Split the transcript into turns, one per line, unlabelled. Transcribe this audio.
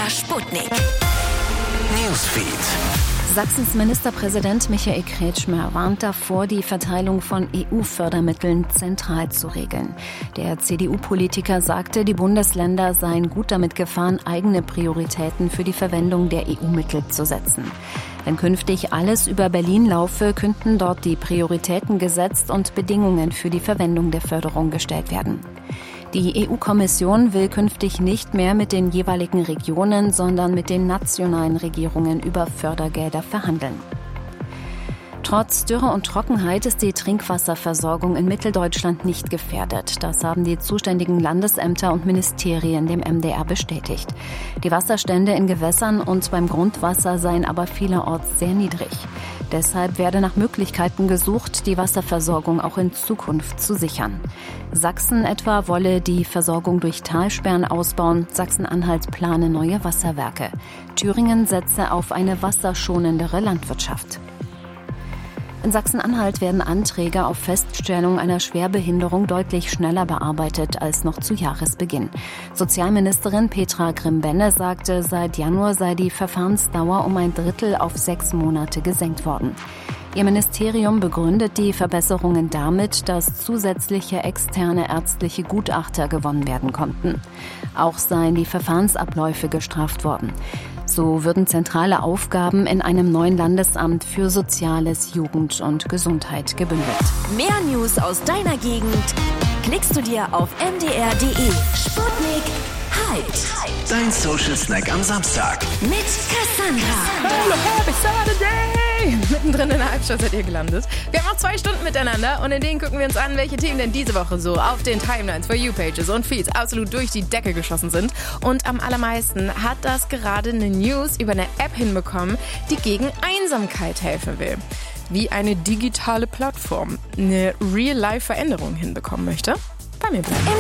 MDR Sputnik.
Newsfeed.
Sachsens Ministerpräsident Michael Kretschmer warnt davor, die Verteilung von EU-Fördermitteln zentral zu regeln. Der CDU-Politiker sagte, die Bundesländer seien gut damit gefahren, eigene Prioritäten für die Verwendung der EU-Mittel zu setzen. Wenn künftig alles über Berlin laufe, könnten dort die Prioritäten gesetzt und Bedingungen für die Verwendung der Förderung gestellt werden. Die EU-Kommission will künftig nicht mehr mit den jeweiligen Regionen, sondern mit den nationalen Regierungen über Fördergelder verhandeln. Trotz Dürre und Trockenheit ist die Trinkwasserversorgung in Mitteldeutschland nicht gefährdet. Das haben die zuständigen Landesämter und Ministerien dem MDR bestätigt. Die Wasserstände in Gewässern und beim Grundwasser seien aber vielerorts sehr niedrig. Deshalb werde nach Möglichkeiten gesucht, die Wasserversorgung auch in Zukunft zu sichern. Sachsen etwa wolle die Versorgung durch Talsperren ausbauen. Sachsen-Anhalt plane neue Wasserwerke. Thüringen setze auf eine wasserschonendere Landwirtschaft. In Sachsen-Anhalt werden Anträge auf Feststellung einer Schwerbehinderung deutlich schneller bearbeitet als noch zu Jahresbeginn. Sozialministerin Petra Grimm-Benne sagte, seit Januar sei die Verfahrensdauer um 1/3 auf 6 Monate gesenkt worden. Ihr Ministerium begründet die Verbesserungen damit, dass zusätzliche externe ärztliche Gutachter gewonnen werden konnten. Auch seien die Verfahrensabläufe gestrafft worden. So würden zentrale Aufgaben in einem neuen Landesamt für Soziales, Jugend und Gesundheit gebündelt.
Mehr News aus deiner Gegend klickst du dir auf mdr.de. Sputnik Hype.
Dein Social Snack am Samstag.
Mit Cassandra.
Hallo, happy Saturday! Mittendrin in der Halbstadt seid ihr gelandet. Wir haben noch 2 Stunden miteinander und in denen gucken wir uns an, welche Themen denn diese Woche so auf den Timelines, For You-Pages und Feeds absolut durch die Decke geschossen sind. Und am allermeisten hat das gerade eine News über eine App hinbekommen, die gegen Einsamkeit helfen will. Wie eine digitale Plattform eine Real-Life-Veränderung hinbekommen möchte. Bei mir bleiben.